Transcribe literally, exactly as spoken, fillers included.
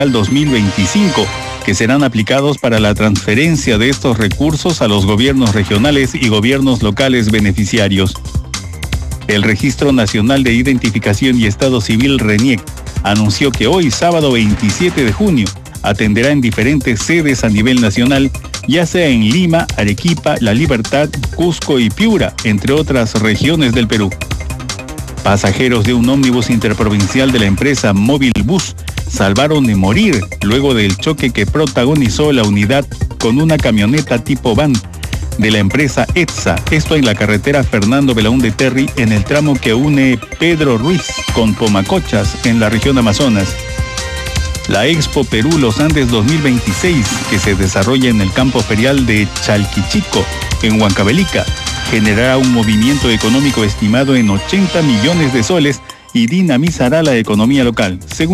dos mil veinticinco, que serán aplicados para la transferencia de estos recursos a los gobiernos regionales y gobiernos locales beneficiarios. El Registro Nacional de Identificación y Estado Civil, RENIEC, anunció que hoy, sábado veintisiete de junio, atenderá en diferentes sedes a nivel nacional, ya sea en Lima, Arequipa, La Libertad, Cusco y Piura, entre otras regiones del Perú. Pasajeros de un ómnibus interprovincial de la empresa Móvil Bus salvaron de morir luego del choque que protagonizó la unidad con una camioneta tipo van de la empresa ETSA, esto en la carretera Fernando Belaúnde Terry, en el tramo que une Pedro Ruiz con Pomacochas, en la región Amazonas. La Expo Perú Los Andes dos mil veintiséis, que se desarrolla en el campo ferial de Chalquichico, en Huancavelica, generará un movimiento económico estimado en ochenta millones de soles y dinamizará la economía local, según